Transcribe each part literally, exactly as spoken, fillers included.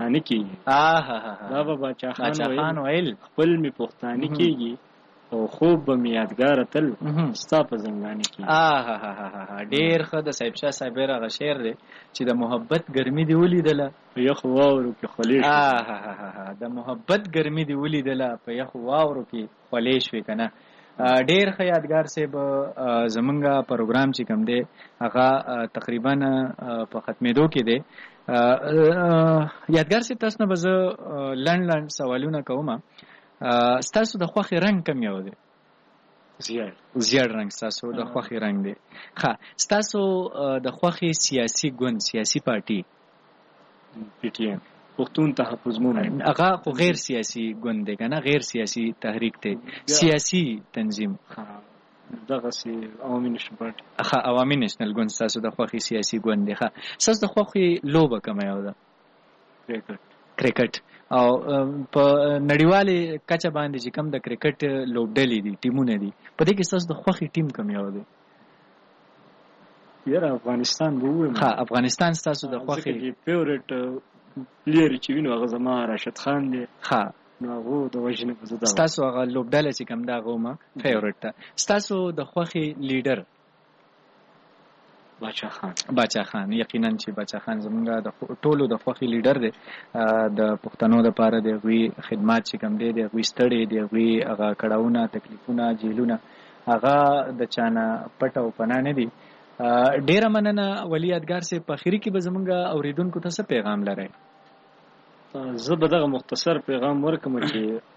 پښتانه کېږي. دا به باچا خان ویل خپل مې پښتانه کېږي او خوب به مې یادګار تل ستا په زندګاني کېږي. ډېر ښه. د صاحب شاه صاحب هغه شعر دی چې د محبت ګرمي دې ولیدله په یخو واورو کې خولې شوې. د محبت ګرمي دې ولیدله په یخو واورو کې خولې شوې که نه. ډېر ښه یادګار صاحب. زمونږ پروګرام چې کوم دی هغه تقریبا په ختمېدو کې دی. یادګار صاحب تاسو نه به زه لنډ لنډ سوالونه کوم. ستاسو د خوښې رنګ کوم یو دی؟ زیړ. زیړ رنګ ستاسو د خوښې رنګ دی. ښه. ستاسو د خوښې سیاسي ګوند، سیاسي پارټي؟ پی ټي ایم، پښتون تحفظ مومنټ. هغه خو غیر سیاسي ګوند دی که نه؟ غیر سیاسي تحریک دی، سیاسي تنظیم. دغسې عوامي نېشنل پارټي. ښه، عوامي نېشنل ګوند ستاسو د خوښې سیاسي ګوند دی. ښه. ستاسو د خوښې لوبه کومه یو ده؟ کرکټ. کرکټ. او په نړیوالې کچه باندې چې کوم د کرکټ لوبډلې دي، ټیمونه دي، په دې کې ستاسو د خوښې ټیم کوم یو دی؟ یاره افغانستان به ووایم. ښه، افغانستان ستاسو د خوښې فیورټ پلیر چې وي نو هغه زما راشد خان دی. ښه. نو هغه د وجې نه به زه دا ستاسو هغه لوبډله چې کوم ده هغه ومه فیورټ ده. ستاسو د خوښې لیډر؟ باچا خان. باچا خان. یقینا چې باچا خان زمونږ د ټولو د خوښې لیډر دی. د پښتنو دپاره د هغوی خدمات چې کوم دی، د هغوی ستړې، د هغوی هغه کړاوونه، تکلیفونه، جیلونه، هغه د چا نه پټ او پناه نه دي. ډېره مننه ولي یادګار صاحب. په اخري کې به زمونږ اورېدونکو ته څه پیغام لرئ؟ زه به دغه مختصر پیغام ورکړم چې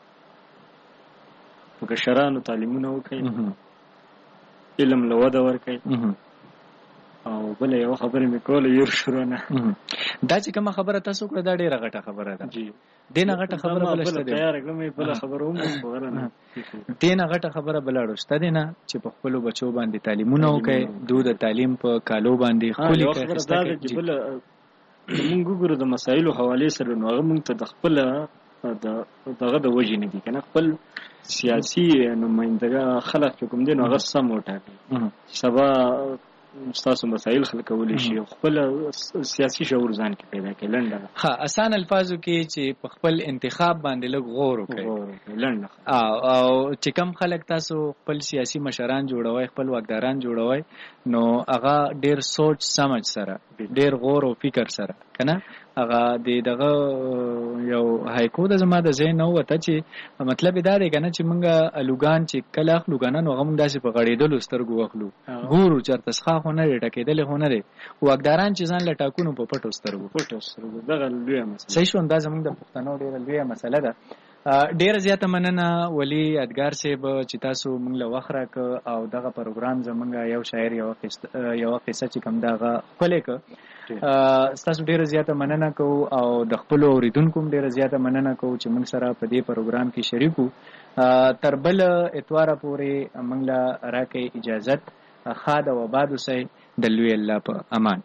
په کشرانو تعلیمونه وکړئ، علم له وده ورکړئ. او بله یوه خبره مې کوله یور شروع نه. دا چې کومه خبره تاسو وکړه دا ډېره غټه خبره ده. جی. دې نه غټه خبره بله شته دی؟ تیاره کړم بله خبره هم خبره نه. دې نه غټه خبره بله اړه شته دی نه چې په خپلو بچو باندې تعلیمونه وکړئ، دوی د تعلیم په کالو باندې ښکلي کړئ. خبره دا ده چې بله مونږ وګورو د مسایلو حوالې سره، نو هغه مونږ ته د خپله دغه د وجې نه دي که نه، خپل سیاسي نمایندګه خلق چې کوم دی نو هغه سم وټاکي. سبا ستاسو مسایل حل کولی شي، خپل سیاسي شعور ځان کې پیدا کړي. لنډه ښه، اسان الفاظو کې چې په خپل انتخاب باندې لږ غور وکړئ. لنډه. او چې کم خلک تاسو خپل سیاسي مشران جوړوئ، خپل واکداران جوړوئ، نو هغه ډېر سوچ سمج سره، ډېر غور او فکر سره که نه، هغه د دغه یو هایکو د زما د ذهن نه ووته چې مطلب یې دا دی که نه چې مونږ الوګان چې کله اخلو که نه، نو هغه مونږ داسې په غړېدلو سترګو اخلو، ګورو چېرته څښا خو نه دی، ټکېدلې خو نه دی. واکداران چې ځان له ټاکو نو په پټو سترګو. پټو سترګو. دغه لویه مسله. صحیح شو. دا زمونږ د پښتنو ډېره لویه مسله ده. ډېره زیاته مننه ولي یادګار صاحب چې تاسو مونږ له وخت راکړه او دغه پروګرام زمونږ یو شاعر یوه قصه چې کوم ده هغه ښکلی کړه. ستاسو ډېره زیاته مننه کوو او د خپلو اورېدونکو هم ډېره زیاته مننه کوو چې موږ سره په دې پروګرام کې شریک وو. تر بل اتواره پورې موږ له راکئ اجازت. ښاد او آباد اوسئ د لوی الله په امان.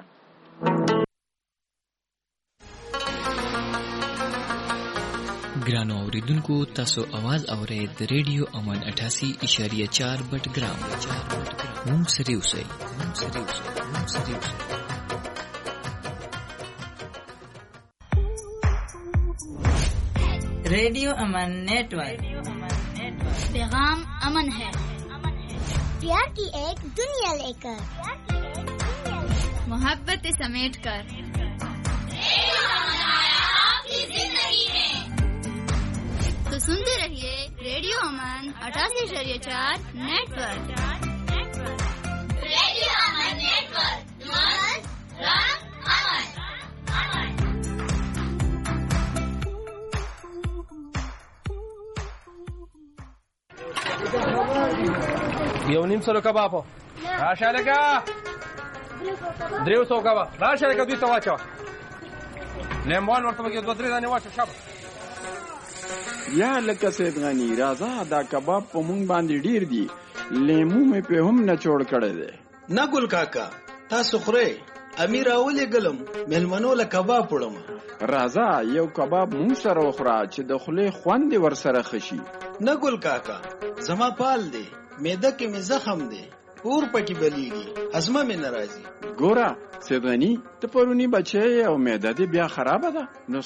ګرانو اوریدونکو، تاسو आवाज اورئ د ریډیو امان اٹھاسی اشاریه چار بټګرام. مونږ سره اوسئ. مونږ سره اوسئ. مونږ سره اوسئ. रेडियो अमन नेटवर्क। पैगाम अमन है, प्यार की एक दुनिया लेकर, मोहब्बत समेट कर आपकी जिंदगी में। तो सुनते रहिए रेडियो अमन अठासी शरीय चार नेटवर्क। रेडियो अमन नेटवर्क, रंग अमन। یو نیم سلو کبابو راشه لکه دریو سو کباب راشه لکه دوی ته واچوه لیمبان ورته پکې دوه درې دانې واچوه. شابه یا لکه سید غني راځه دا کباب په مونږ باندې ډیر دي، لیمو مې په هم نه چوړ کړی دی. نه ګل کاکا تاسو خورئ، امیر اولې ګلم مېلمنو له کباب وړم. راځه یو کباب مونږ سره وخوره چې د خولې خوند ور سره خشي. نه ګل کاکا زما پال دی، معده کې مې زخم دی، اور پکې بلیږي، هضمه مې نه راځي. ګوره سید غني ته پرونی بچی او معده دې بیا خرابه ده، نو